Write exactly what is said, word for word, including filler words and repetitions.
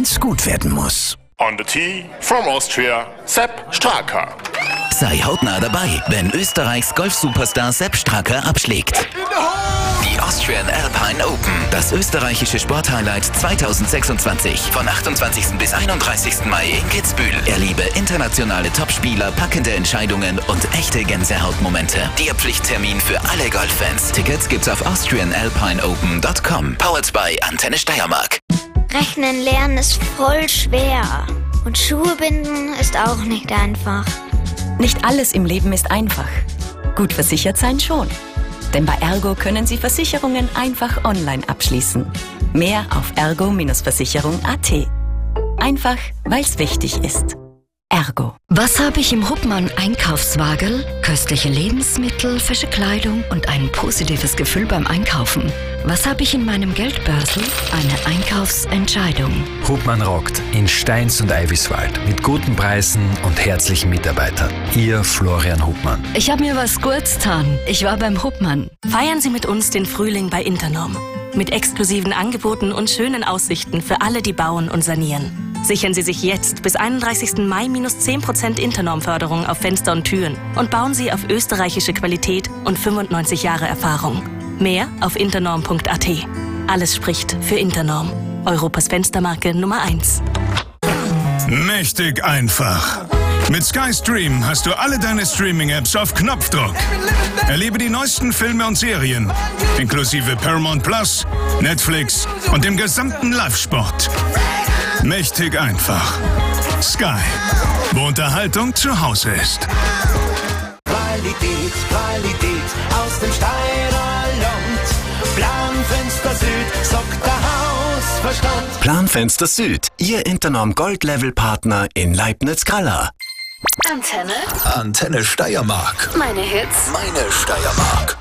wenn's gut werden muss. On the tee, from Austria, Sepp Straka. Sei hautnah dabei, wenn Österreichs Golf-Superstar Sepp Straka abschlägt. Die Austrian Alpine Open, das österreichische Sporthighlight zweitausendsechsundzwanzig. Von achtundzwanzigsten bis einunddreißigsten Mai in Kitzbühel. Erlebe internationale Topspieler, packende Entscheidungen und echte Gänsehautmomente. Der Pflichttermin für alle Golffans. Tickets gibt's auf austrian alpine open dot com. Powered by Antenne Steiermark. Rechnen lernen ist voll schwer. Und Schuhe binden ist auch nicht einfach. Nicht alles im Leben ist einfach. Gut versichert sein schon. Denn bei Ergo können Sie Versicherungen einfach online abschließen. Mehr auf ergo Versicherung punkt at. Einfach, weil's wichtig ist. Ergo. Was habe ich im Huppmann Einkaufswagen? Köstliche Lebensmittel, frische Kleidung und ein positives Gefühl beim Einkaufen. Was habe ich in meinem Geldbörsel? Eine Einkaufsentscheidung. Huppmann rockt in Steins und Eiviswald mit guten Preisen und herzlichen Mitarbeitern. Ihr Florian Huppmann. Ich habe mir was Gutes getan. Ich war beim Huppmann. Feiern Sie mit uns den Frühling bei Internorm. Mit exklusiven Angeboten und schönen Aussichten für alle, die bauen und sanieren. Sichern Sie sich jetzt bis einunddreißigsten Mai minus zehn Prozent Internorm-Förderung auf Fenster und Türen und bauen Sie auf österreichische Qualität und fünfundneunzig Jahre Erfahrung. Mehr auf internorm punkt at. Alles spricht für Internorm. Europas Fenstermarke Nummer eins. Mächtig einfach. Mit Sky Stream hast du alle deine Streaming-Apps auf Knopfdruck. Erlebe die neuesten Filme und Serien, inklusive Paramount Plus, Netflix und dem gesamten Live-Sport. Mächtig einfach. Sky, wo Unterhaltung zu Hause ist. Qualität, Qualität aus dem Steirerland. Planfenster Süd, sagt der Hausverstand. Planfenster Süd, Ihr Internorm Gold-Level-Partner in Leibniz-Kralla. Antenne. Antenne Steiermark. Meine Hits. Meine Steiermark.